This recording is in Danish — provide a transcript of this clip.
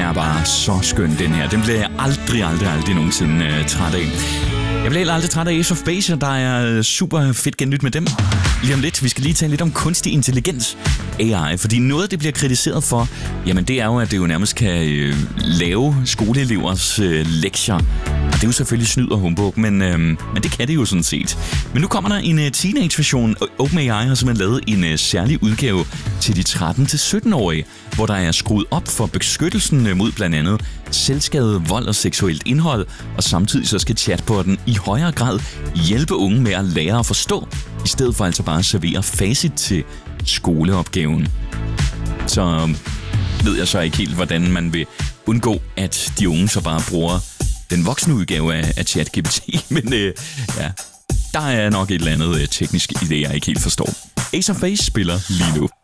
er bare så skøn, den her. Den bliver jeg aldrig nogensinde træt af. Jeg bliver heller aldrig træt af Ace of Base, og der er super fedt gennyt med dem. Lige om lidt, vi skal lige tale lidt om kunstig intelligens, AI, fordi noget, det bliver kritiseret for, jamen det er jo, at det jo nærmest kan lave skoleelevers lektier. Og det er jo selvfølgelig snyd og humbug, men det kan det jo sådan set. Men nu kommer der en teenage-version. OpenAI har simpelthen lavet en særlig udgave til de 13-17-årige, hvor der er skruet op for beskyttelsen mod blandt andet selvskade, vold og seksuelt indhold, og samtidig så skal chatbotten i højere grad hjælpe unge med at lære at forstå, i stedet for altså bare at servere facit til skoleopgaven. Så ved jeg så ikke helt, hvordan man vil undgå, at de unge så bare bruger den voksne udgave af ChatGPT, men ja, der er nok et eller andet teknisk idé, jeg ikke helt forstår. Ace of Base spiller lige nu.